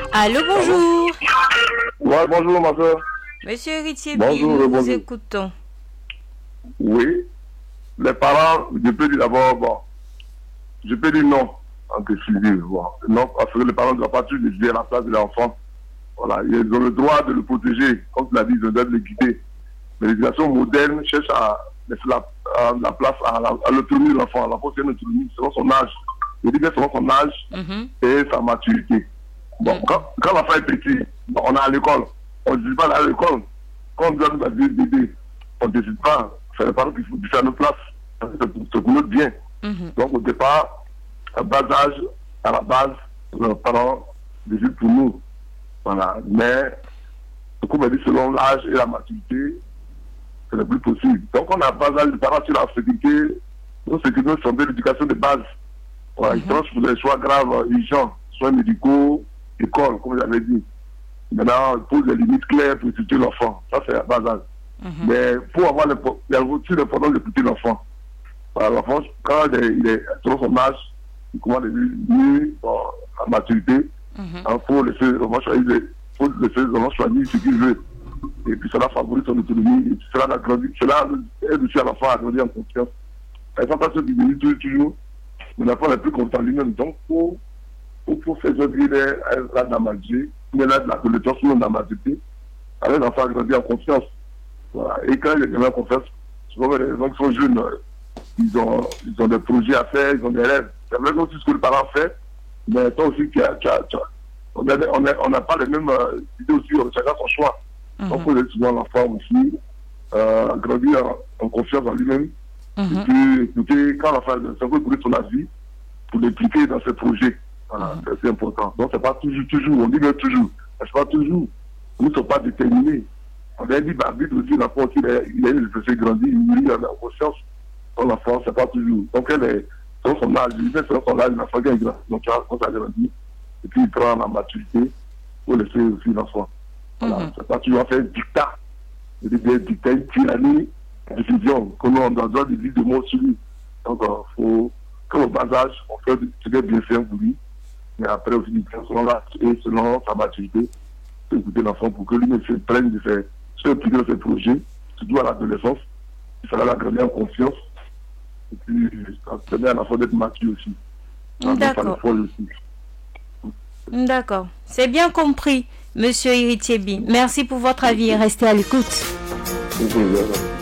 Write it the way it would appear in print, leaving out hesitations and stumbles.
Allô, bonjour. Ouais, bonjour, ma soeur. Monsieur Héritier, Bonjour, nous vous bonjour. écoutons. Oui, les parents, je peux dire d'abord, bon, je peux dire non, en question, bon, non, parce que les parents ne doivent pas toujours décider à la place de l'enfant. Voilà, ils ont le droit de le protéger, comme tu l'as dit, ils doivent le guider. Mais l'éducation moderne cherche à laisser la place à l'autonomie de l'enfant. L'enfant, c'est une autonomie selon son âge. Je dis bien selon son âge et sa maturité. Bon, quand l'enfant est petit, bon, on est à l'école, on ne dit pas à l'école. Quand on doit nous dire bébé, on ne décide pas. C'est les parents qu'il faut faire notre place. C'est pour notre bien. Donc, au départ, à bas âge, à la base, nos parents décident pour nous. Voilà. Mais, comme on dit, selon l'âge et la maturité, c'est le plus possible. Donc, on a bas âge, les parents sur la sécurité, nos sécurités sont de l'éducation de base. Voilà, ils tranchent pour des choix graves, urgents, soins médicaux, école, comme j'avais dit. Maintenant, il pose des limites claires pour éduquer l'enfant. Ça, c'est la base âge. Mais pour avoir il y a aussi l'importance d'écouter l'enfant. Voilà, l'enfant, quand il est selon son âge, il commence à devenir à maturité. Il faut laisser l'enfant choisir ce qu'il veut. Et puis cela favorise son autonomie. Et puis cela aide aussi à l'enfant à grandir en confiance. Par exemple, ceux qui disent toujours, l'enfant n'est plus content lui-même. Donc, pour faire jouer la damadie, il y a de la connaissance sur la maturité, avec l'enfant à grandir en confiance. Voilà. Et quand il y a confiance, souvent les gens qui sont jeunes, ils ont des projets à faire, ils ont des rêves. C'est vrai que ce que le parent fait, mais toi aussi, on n'a pas les mêmes idées aussi, chacun son choix. Donc, il faut laisser souvent l'enfant aussi grandir en confiance en lui-même. Et puis, écouter, quand l'enfant c'est un peu écouter son avis, pour l'impliquer dans ses projets. Voilà, c'est important. Donc, c'est pas toujours, on dit bien toujours, c'est pas toujours. Nous ne sommes pas déterminés. On a dit, vite aussi, l'enfant aussi, il a une réflexion grandie, il a une conscience. Pour l'enfant, c'est pas toujours. Donc, elle est, selon son âge, selon son âge, l'enfant qui est grand. Donc, quand ça grandit, et puis il prend la maturité pour laisser aussi l'enfant. Voilà, c'est pas toujours faire dictat. Il dit, dictat, une tyrannie, une décision, comme on doit dire de mots sur lui. Donc, il faut, comme au bas âge, on fait ce qui est bien fait pour lui. Mais après aussi, selon l'âge et selon sa maturité, écouter l'enfant pour que lui ne se prenne de ses projets, surtout à l'adolescence. Ça va la grandir en confiance. Et puis, ça permet à l'enfant d'être mature aussi. D'accord. D'accord. C'est bien compris, Monsieur Héritier. Merci pour votre avis et restez à l'écoute.